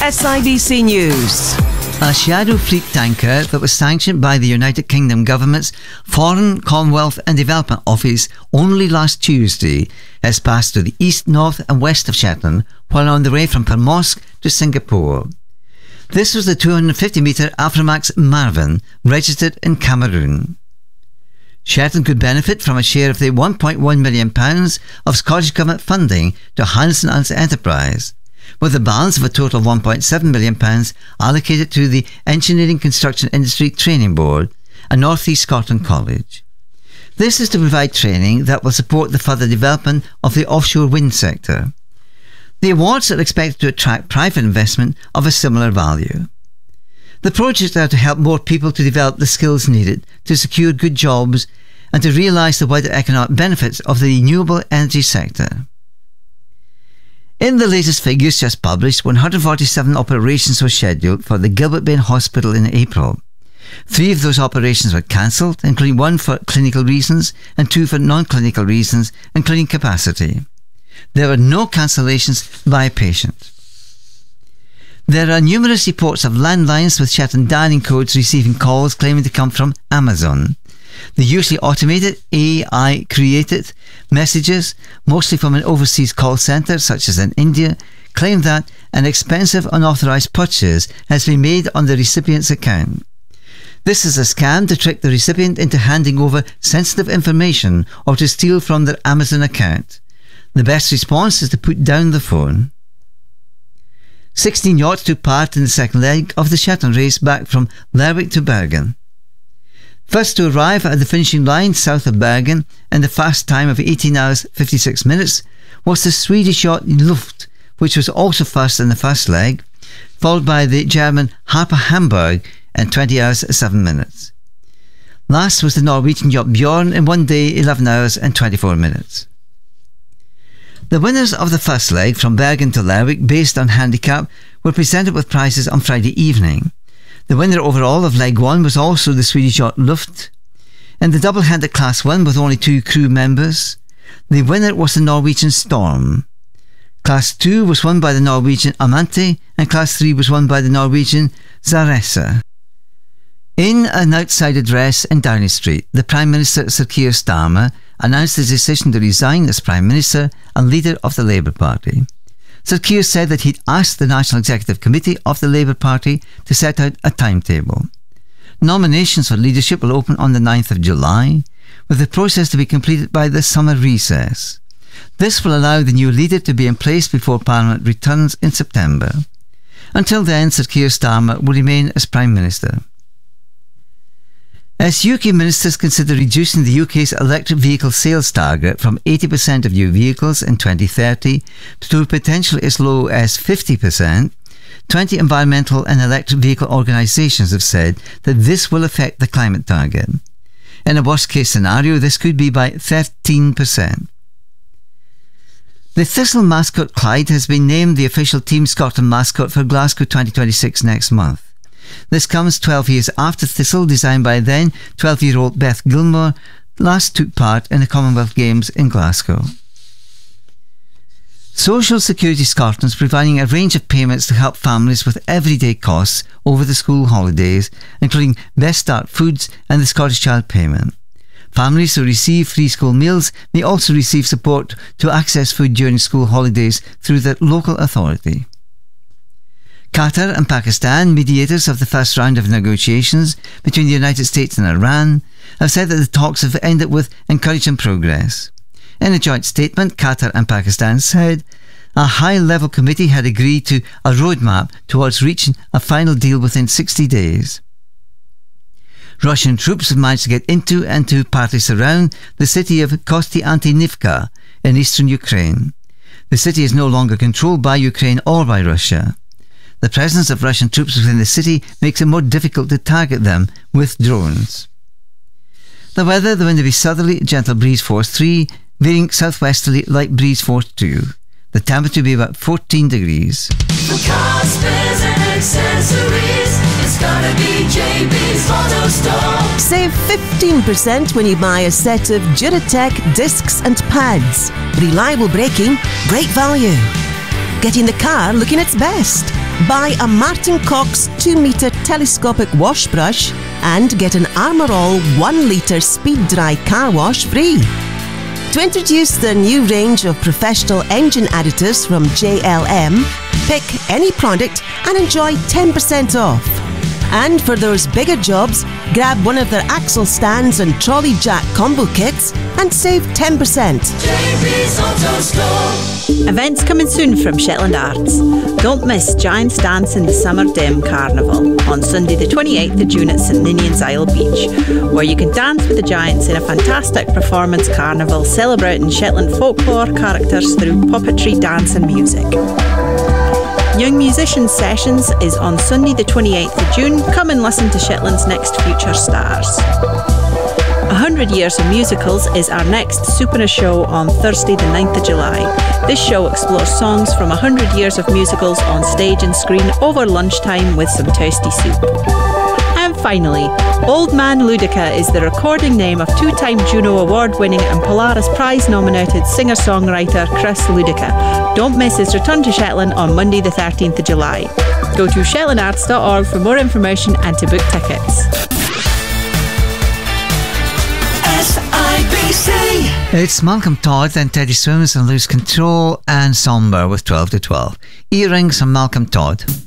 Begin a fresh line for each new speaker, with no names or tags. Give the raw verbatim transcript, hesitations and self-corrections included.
S I B C News.
A shadow fleet tanker that was sanctioned by the United Kingdom government's Foreign, Commonwealth and Development Office only last Tuesday has passed to the east, north and west of Shetland while on the way from Permosk to Singapore. This was the two hundred fifty metre Aframax Marvin, registered in Cameroon. Shetland could benefit from a share of the one point one million pounds of Scottish Government funding to Hanson and Enterprise, with the balance of a total of one point seven million pounds allocated to the Engineering Construction Industry Training Board and North East Scotland College. This is to provide training that will support the further development of the offshore wind sector. The awards are expected to attract private investment of a similar value. The projects are to help more people to develop the skills needed to secure good jobs and to realise the wider economic benefits of the renewable energy sector. In the latest figures just published, one hundred forty-seven operations were scheduled for the Gilbert Bain Hospital in April. Three of those operations were cancelled, including one for clinical reasons and two for non-clinical reasons, including capacity. There were no cancellations by a patient. There are numerous reports of landlines with Shetland dialing codes receiving calls claiming to come from Amazon. The usually automated, A I-created messages, mostly from an overseas call centre such as in India, claim that an expensive unauthorised purchase has been made on the recipient's account. This is a scam to trick the recipient into handing over sensitive information or to steal from their Amazon account. The best response is to put down the phone. sixteen yachts took part in the second leg of the Shetland race back from Lerwick to Bergen. First to arrive at the finishing line south of Bergen in the fast time of eighteen hours fifty-six minutes was the Swedish yacht Luft, which was also first in the first leg, followed by the German Harper Hamburg in twenty hours seven minutes. Last was the Norwegian yacht Bjorn in one day eleven hours and twenty-four minutes. The winners of the first leg from Bergen to Lerwick, based on handicap, were presented with prizes on Friday evening. The winner overall of leg one was also the Swedish yacht Luft. In the double-handed class one with only two crew members, the winner was the Norwegian Storm. Class two was won by the Norwegian Amante and class three was won by the Norwegian Zaressa. In an outside address in Downing Street, the Prime Minister Sir Keir Starmer announced his decision to resign as Prime Minister and leader of the Labour Party. Sir Keir said that he'd asked the National Executive Committee of the Labour Party to set out a timetable. Nominations for leadership will open on the ninth of July, with the process to be completed by the summer recess. This will allow the new leader to be in place before Parliament returns in September. Until then, Sir Keir Starmer will remain as Prime Minister. As U K ministers consider reducing the U K's electric vehicle sales target from eighty percent of new vehicles in twenty thirty to potentially as low as fifty percent, twenty environmental and electric vehicle organisations have said that this will affect the climate target. In a worst-case scenario, this could be by thirteen percent. The Thistle mascot Clyde has been named the official Team Scotland mascot for Glasgow twenty twenty-six next month. This comes twelve years after Thistle, designed by then twelve-year-old Beth Gilmore, last took part in the Commonwealth Games in Glasgow. Social Security Scotland is providing a range of payments to help families with everyday costs over the school holidays, including Best Start Foods and the Scottish Child Payment. Families who receive free school meals may also receive support to access food during school holidays through their local authority. Qatar and Pakistan, mediators of the first round of negotiations between the United States and Iran, have said that the talks have ended with encouraging progress. In a joint statement, Qatar and Pakistan said a high-level committee had agreed to a roadmap towards reaching a final deal within sixty days. Russian troops have managed to get into and to partly surround the city of Kostyantynivka in eastern Ukraine. The city is no longer controlled by Ukraine or by Russia. The presence of Russian troops within the city makes it more difficult to target them with drones. The weather, the wind will be southerly, gentle breeze force three, veering southwesterly, light breeze force two. The temperature will be about fourteen degrees.
For car spares and accessories, it's gotta be J B's Auto Store.
Save fifteen percent when you buy a set of Duratec discs and pads. Reliable braking, great value. Getting the car looking its best. buy a Martin Cox two metre telescopic wash brush and get an Armour All one litre speed dry car wash free. To introduce the new range of professional engine additives from J L M, pick any product and enjoy ten percent off. And for those bigger jobs, grab one of their axle stands and trolley jack combo kits and save ten percent.
J B's Auto Store.
Events coming soon from Shetland Arts. Don't miss Giants Dance in the Summer Dim Carnival on Sunday the twenty-eighth of June at St Ninian's Isle Beach, where you can dance with the Giants in a fantastic performance carnival celebrating Shetland folklore characters through puppetry, dance and music. Young Musicians Sessions is on Sunday the twenty-eighth of June. Come and listen to Shetland's next future stars. one hundred Years of Musicals is our next Supernova show on Thursday the ninth of July. This show explores songs from one hundred years of musicals on stage and screen over lunchtime with some toasty soup. And finally, Old Man Ludica is the recording name of two-time Juno Award-winning and Polaris Prize-nominated singer-songwriter Chris Ludica. Don't miss his return to Shetland on Monday the thirteenth of July. Go to shetland arts dot org for more information and to book tickets.
S I B C.
It's Malcolm Todd and Teddy Swims and Lose Control and Somber with twelve to twelve. Earrings and Malcolm Todd.